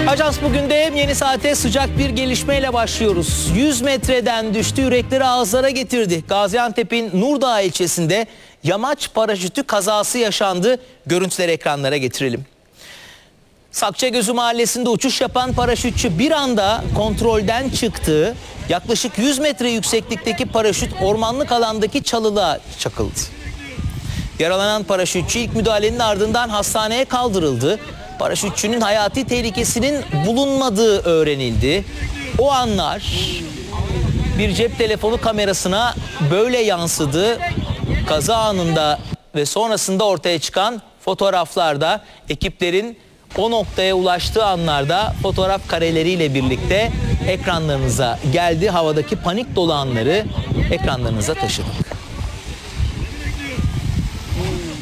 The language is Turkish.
Ajans bugün de yeni saate sıcak bir gelişmeyle başlıyoruz. 100 metreden düştü, yürekleri ağızlara getirdi. Gaziantep'in Nurdağ ilçesinde yamaç paraşütü kazası yaşandı. Görüntüleri ekranlara getirelim. Sakçagözü mahallesinde uçuş yapan paraşütçü bir anda kontrolden çıktı. Yaklaşık 100 metre yükseklikteki paraşüt ormanlık alandaki çalılığa çakıldı. Yaralanan paraşütçü ilk müdahalenin ardından hastaneye kaldırıldı. Paraşütçünün hayati tehlikesinin bulunmadığı öğrenildi. O anlar bir cep telefonu kamerasına böyle yansıdı. Kaza anında ve sonrasında ortaya çıkan fotoğraflarda ekiplerin o noktaya ulaştığı anlarda fotoğraf kareleriyle birlikte ekranlarınıza geldi. Havadaki panik dolu anları ekranlarınıza taşıdık.